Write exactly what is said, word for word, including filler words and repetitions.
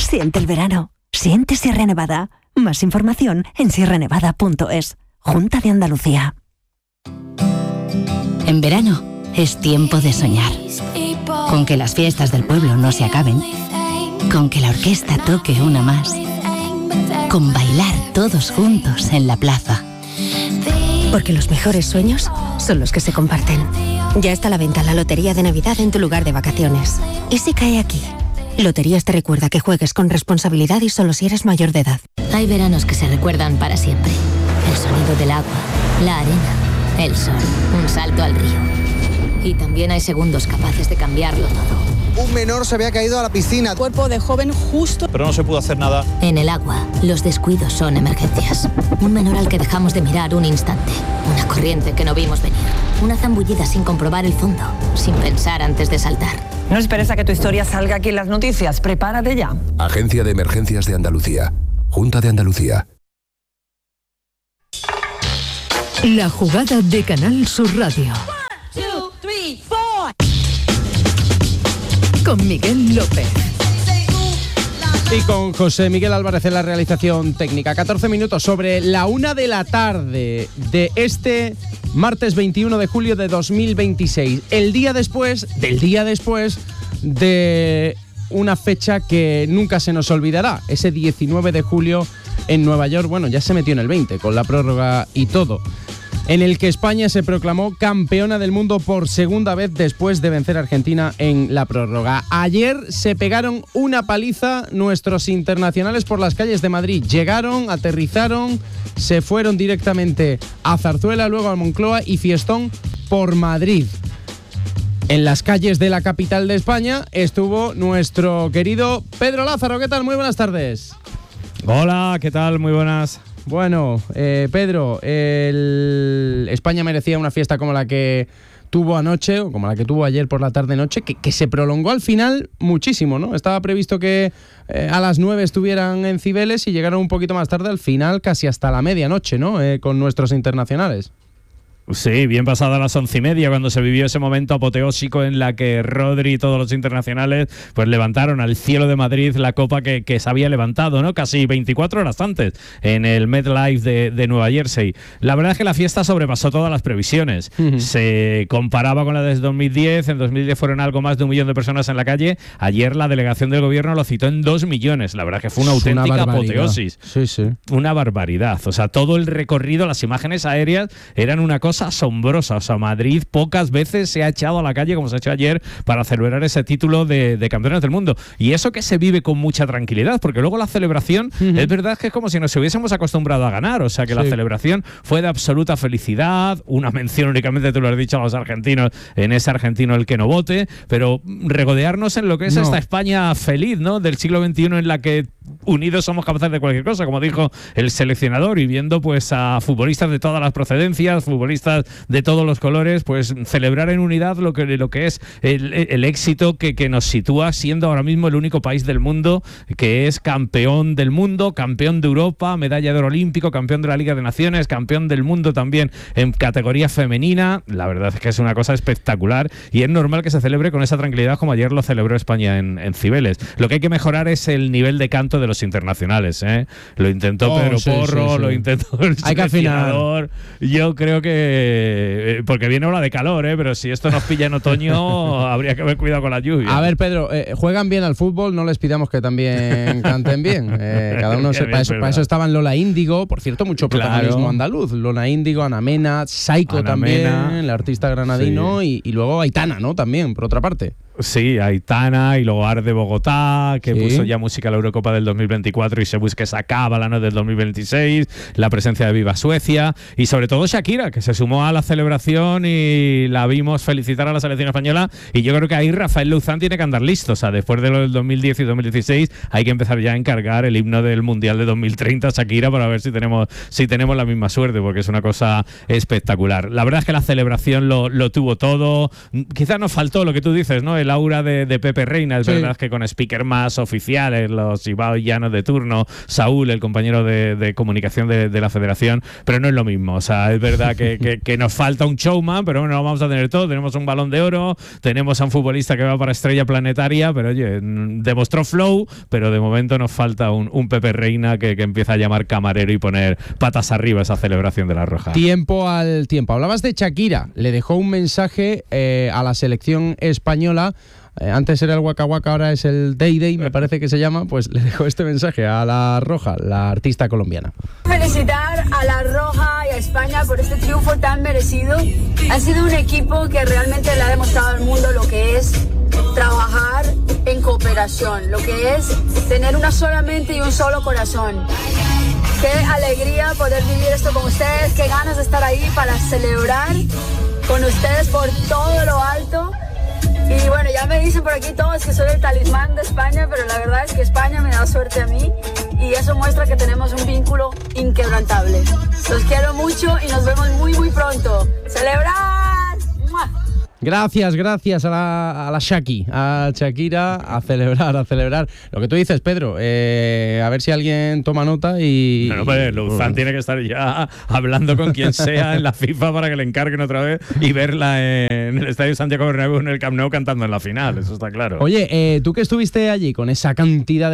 Siente el verano. Siente Sierra Nevada. Más información en sierra nevada punto es. Junta de Andalucía. En verano es tiempo de soñar. Con que las fiestas del pueblo no se acaben. Con que la orquesta toque una más. Con bailar todos juntos en la plaza. Porque los mejores sueños son los que se comparten. Ya está a la venta la Lotería de Navidad en tu lugar de vacaciones. ¿Y si cae aquí? Loterías te recuerda que juegues con responsabilidad y solo si eres mayor de edad. Hay veranos que se recuerdan para siempre. El sonido del agua, la arena, el sol, un salto al río. Y también hay segundos capaces de cambiarlo todo. Un menor se había caído a la piscina. Cuerpo de joven justo. Pero no se pudo hacer nada. En el agua, los descuidos son emergencias. Un menor al que dejamos de mirar un instante. Una corriente que no vimos venir. Una zambullida sin comprobar el fondo. Sin pensar antes de saltar. No esperes a que tu historia salga aquí en las noticias. Prepárate ya. Agencia de Emergencias de Andalucía. Junta de Andalucía. La jugada de Canal Sur Radio. One, two, three, four. Con Miguel López. Y con José Miguel Álvarez en la realización técnica. catorce minutos sobre la una de la tarde de este martes veintiuno de julio de dos mil veintiséis. El día después, del día después de una fecha que nunca se nos olvidará. Ese diecinueve de julio en Nueva York, bueno, ya se metió en el veinte con la prórroga y todo, en el que España se proclamó campeona del mundo por segunda vez después de vencer a Argentina en la prórroga. Ayer se pegaron una paliza nuestros internacionales por las calles de Madrid. Llegaron, aterrizaron, se fueron directamente a Zarzuela, luego a Moncloa y fiestón por Madrid. En las calles de la capital de España estuvo nuestro querido Pedro Lázaro. ¿Qué tal? Muy buenas tardes. Hola, ¿qué tal? Muy buenas. Bueno, eh, Pedro, el España merecía una fiesta como la que tuvo anoche, o como la que tuvo ayer por la tarde-noche, que, que se prolongó al final muchísimo, ¿no? Estaba previsto que eh, a las nueve estuvieran en Cibeles y llegaron un poquito más tarde, al final casi hasta la medianoche, ¿no? Eh, con nuestros internacionales. Sí, bien pasada las once y media, cuando se vivió ese momento apoteósico en la que Rodri y todos los internacionales pues levantaron al cielo de Madrid la copa que, que se había levantado, ¿no? Casi veinticuatro horas antes, en el MetLife de, de Nueva Jersey. La verdad es que la fiesta sobrepasó todas las previsiones. Uh-huh. Se comparaba con la de dos mil diez, en dos mil diez fueron algo más de un millón de personas en la calle. Ayer la delegación del gobierno lo citó en dos millones. La verdad es que fue una auténtica una apoteosis. Sí, sí. Una barbaridad. O sea, todo el recorrido, las imágenes aéreas eran una cosa asombrosa. O sea, Madrid pocas veces se ha echado a la calle como se ha hecho ayer para celebrar ese título de, de campeones del mundo. Y eso que se vive con mucha tranquilidad, porque luego la celebración, uh-huh. es verdad que es como si nos hubiésemos acostumbrado a ganar. O sea, que sí. La celebración fue de absoluta felicidad. Una mención únicamente, tú lo has dicho, a los argentinos, en ese argentino el que no vote, pero regodearnos en lo que es no. esta España feliz, ¿no? Del siglo veintiuno, en la que unidos somos capaces de cualquier cosa, como dijo el seleccionador, y viendo pues a futbolistas de todas las procedencias, futbolistas de todos los colores, pues celebrar en unidad lo que, lo que es el, el éxito que, que nos sitúa siendo ahora mismo el único país del mundo que es campeón del mundo, campeón de Europa, medalla de oro olímpico, campeón de la Liga de Naciones, campeón del mundo también en categoría femenina. La verdad es que es una cosa espectacular y es normal que se celebre con esa tranquilidad como ayer lo celebró España en, en Cibeles. Lo que hay que mejorar es el nivel de canto de los internacionales, ¿eh? Lo intentó oh, Pedro sí, Porro, sí, sí. lo intentó el hay que afinar. Yo creo que porque viene hora de calor, ¿eh? Pero si esto nos pilla en otoño habría que haber cuidado con la lluvia. A ver, Pedro, eh, juegan bien al fútbol, no les pidamos que también canten bien. Eh, cada uno se, para, eso, para eso estaban Lola Índigo, por cierto, mucho protagonismo claro. andaluz. Lola Índigo, Ana Mena, Saiko Ana también, Mena, el artista granadino, sí. y, y luego Aitana, ¿no? También, por otra parte. Sí, Aitana y luego Arde Bogotá, que sí. puso ya música a la Eurocopa del dos mil veinticuatro y se busca esa cábala, ¿no? del dos mil veintiséis, la presencia de Viva Suecia y sobre todo Shakira, que se sumó a la celebración y la vimos felicitar a la selección española, y yo creo que ahí Rafael Luzán tiene que andar listo. O sea, después de lo del dos mil diez y dos mil dieciséis hay que empezar ya a encargar el himno del Mundial de dos mil treinta a Shakira para ver si tenemos, si tenemos la misma suerte, porque es una cosa espectacular. La verdad es que la celebración lo, lo tuvo todo. Quizás nos faltó lo que tú dices, ¿no? El el aura de, de Pepe Reina. Es Sí. verdad que con speaker más oficiales, los Ibao y Llanos de turno, Saúl, el compañero de, de comunicación de, de la federación, pero no es lo mismo. O sea, es verdad que, que, que nos falta un showman, pero bueno, lo vamos a tener todo. Tenemos un Balón de Oro, tenemos a un futbolista que va para estrella planetaria, pero oye, demostró flow, pero de momento nos falta un, un Pepe Reina que, que empieza a llamar camarero y poner patas arriba esa celebración de la Roja. Tiempo al tiempo. Hablabas de Shakira. Le dejó un mensaje eh, a la selección española. Eh, antes era el Waka Waka, ahora es el Day Day, me parece que se llama. Pues le dejó este mensaje a la Roja, la artista colombiana. Felicitar a la Roja y a España por este triunfo tan merecido. Ha sido un equipo que realmente le ha demostrado al mundo lo que es trabajar en cooperación, lo que es tener una sola mente y un solo corazón. Qué alegría poder vivir esto con ustedes, qué ganas de estar ahí para celebrar con ustedes por todo lo alto. Y bueno, ya me dicen por aquí todos que soy el talismán de España, pero la verdad es que España me da suerte a mí y eso muestra que tenemos un vínculo inquebrantable. Los quiero mucho y nos vemos muy muy pronto. ¡Celebrar! ¡Mua! Gracias, gracias a la, a la Shaki, a Shakira, a celebrar, a celebrar. Lo que tú dices, Pedro, eh, a ver si alguien toma nota y... Bueno, pues Luzán tiene que estar ya hablando con quien sea en la FIFA para que le encarguen otra vez y verla en el Estadio Santiago Bernabéu, en el Camp Nou, cantando en la final, eso está claro. Oye, eh, tú que estuviste allí con esa cantidad de